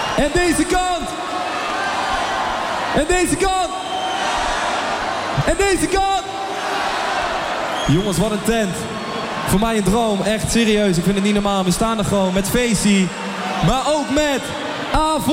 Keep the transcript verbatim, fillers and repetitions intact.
En deze kant. En deze kant. En deze kant. Jongens, wat een tent. Voor mij een droom, echt serieus. Ik vind het niet normaal. We staan er gewoon met Facey. Maar ook met avond.